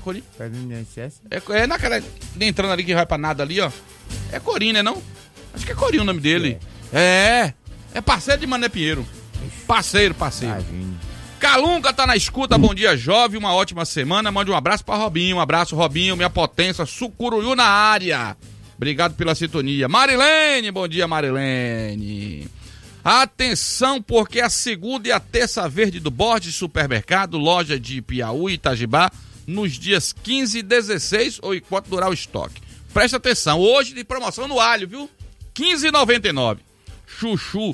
Corim. Perde no INSS. É naquela... Entrando ali que vai pra nada ali, ó. É Corim, né não? Acho que é Corim o nome dele. É parceiro de Mané Pinheiro. Parceiro. Tadinho. Calunga tá na escuta, bom dia, jovem, uma ótima semana. Mande um abraço pra Robinho, Robinho, minha potência, Sucuruiu na área. Obrigado pela sintonia. Marilene, bom dia, Marilene. Atenção, porque a segunda e a terça verde do Borges Supermercado, loja de Piauí e Itajibá, nos dias 15 e 16, ou enquanto durar o estoque. Presta atenção, hoje de promoção no alho, viu? R$15,99. Chuchu,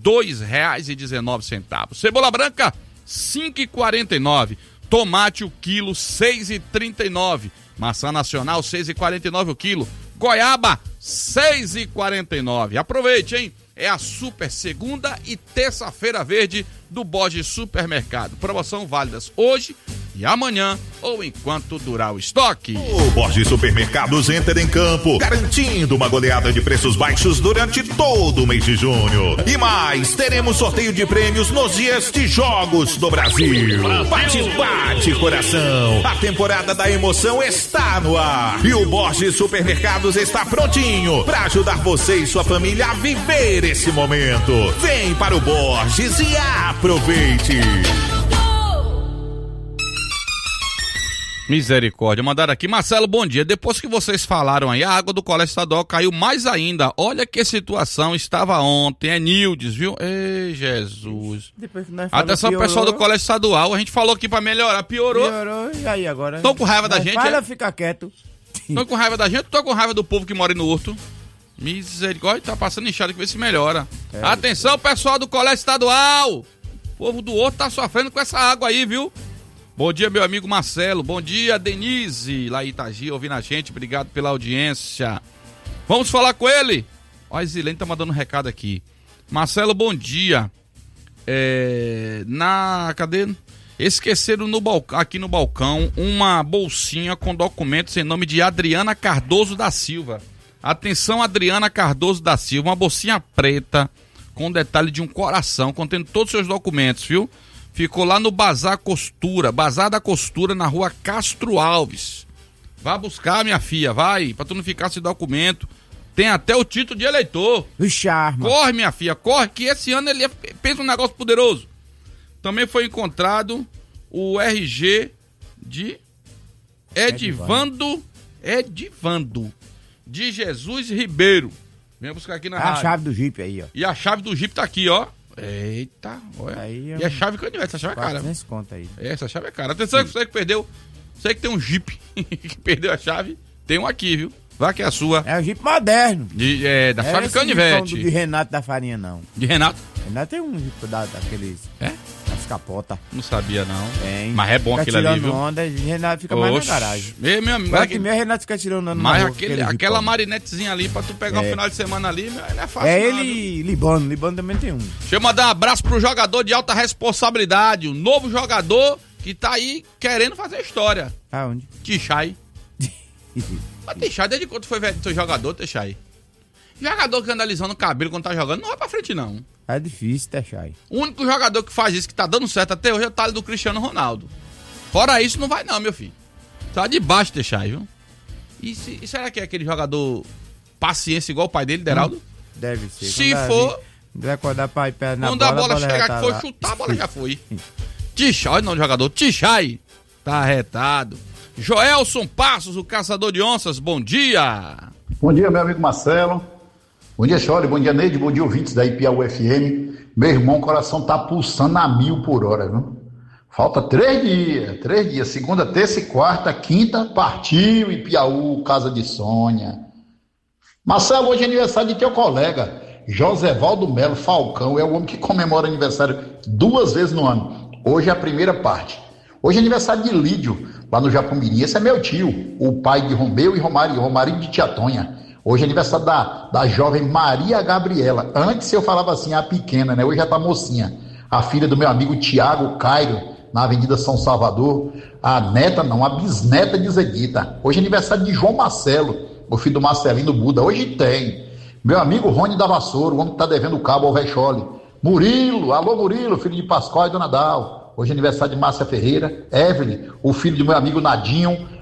R$2,19. Cebola branca, R$5,49. Tomate, o quilo, R$6,39. Maçã nacional, R$6,49 o quilo. Goiaba, R$6,49. Aproveite, hein? É a super segunda e terça-feira verde do Borges Supermercado. Promoção válidas hoje e amanhã ou enquanto durar o estoque. O Borges Supermercados entra em campo, garantindo uma goleada de preços baixos durante todo o mês de junho. E mais, teremos sorteio de prêmios nos dias de jogos do Brasil. Bate coração, a temporada da emoção está no ar. E o Borges Supermercados está prontinho para ajudar você e sua família a viver esse momento. Vem para o Borges e aproveite. Misericórdia, mandaram aqui. Marcelo, bom dia. Depois que vocês falaram aí, a água do colégio estadual caiu mais ainda. Olha que situação estava ontem. É Nildes, viu? Ei, Jesus. Atenção, piorou. Pessoal do colégio estadual. A gente falou aqui pra melhorar. Piorou. E aí agora? Estão com raiva da gente? Fala, fica quieto. Estão com raiva da gente ou estão com raiva do povo que mora no Horto? Misericórdia, tá passando inchado que vê se melhora. Atenção, pessoal do colégio estadual. O povo do Horto tá sofrendo com essa água aí, viu? Bom dia, meu amigo Marcelo. Bom dia, Denise, lá em Itagi, ouvindo a gente. Obrigado pela audiência. Vamos falar com ele? Ó, a Zilene tá mandando um recado aqui. Marcelo, bom dia. Cadê? Esqueceram aqui no balcão uma bolsinha com documentos em nome de Adriana Cardoso da Silva. Atenção, Adriana Cardoso da Silva. Uma bolsinha preta com detalhe de um coração, contendo todos os seus documentos, viu? Ficou lá no Bazar da Costura, na rua Castro Alves. Vá buscar, minha filha, vai, pra tu não ficar sem documento. Tem até o título de eleitor. O charme. Corre, minha filha, corre, que esse ano ele pensa um negócio poderoso. Também foi encontrado o RG de Edivando de Jesus Ribeiro. Vem buscar aqui na rádio. A chave do Jeep aí, ó. E a chave do Jeep tá aqui, ó. Eita, olha. Aí, e a chave canivete, essa chave é cara. Conta aí. Essa chave é cara. Atenção, você que perdeu. Você que tem um Jeep que perdeu a chave, tem um aqui, viu? Vá que é a sua. É o Jeep moderno. Da chave canivete. Não de Renato da Farinha, não. De Renato? Renato tem um Jeep daqueles. Das capotas. Não sabia, não. Tem. Mas é bom fica aquilo ali, viu? Onda, Renato fica mais na garagem. Meu amigo. Aqui mesmo, Renato fica tirando onda. Mas aquela marinetezinha ali, pra tu pegar um final de semana ali, não é fácil. Ele Libano também tem um. Deixa eu mandar um abraço pro jogador de alta responsabilidade. Um novo jogador que tá aí querendo fazer história. Aonde? Tichai. Mas Tichai, desde quando foi teu jogador, Tichai? Jogador que anda alisando o cabelo quando tá jogando, não vai pra frente, não. É difícil, Tichai. O único jogador que faz isso, que tá dando certo até hoje, é o talho do Cristiano Ronaldo. Fora isso, não vai não, meu filho. Tá debaixo, Tichai, viu? E será que é aquele jogador paciência igual o pai dele, Deraldo? Deve ser. Se for... Vai acordar pra ir perto na bola. Quando a bola chegar que for chutar, a bola já foi. Tichai, não, jogador. Tichai. Tá arretado. Joelson Passos, o caçador de onças, bom dia. Bom dia, meu amigo Marcelo. Bom dia, Chole. Bom dia, Neide. Bom dia, ouvintes da Piauí FM. Meu irmão, o coração tá pulsando a 1000 por hora, viu? Falta 3 dias. Segunda, terça e quarta, quinta, partiu Ipiaú, casa de Sônia. Marcelo, hoje é aniversário de teu colega, Josévaldo Melo Falcão. É o homem que comemora aniversário 2 vezes no ano. Hoje é a primeira parte. Hoje é aniversário de Lídio, lá no Japumirim. Esse é meu tio, o pai de Romeu e Romarinho de Tia Tonha. Hoje é aniversário da jovem Maria Gabriela. Antes eu falava assim, a pequena, né? Hoje já tá mocinha. A filha do meu amigo Tiago Cairo, na Avenida São Salvador. A neta não, a bisneta de Zeguita. Hoje é aniversário de João Marcelo, o filho do Marcelino Buda. Hoje tem. Meu amigo Rony da Vassoura, o homem que tá devendo o cabo ao Rechole. Murilo, alô Murilo, filho de Pascoal e Dona Dal. Hoje é aniversário de Márcia Ferreira. Evelyn, o filho do meu amigo Nadinho.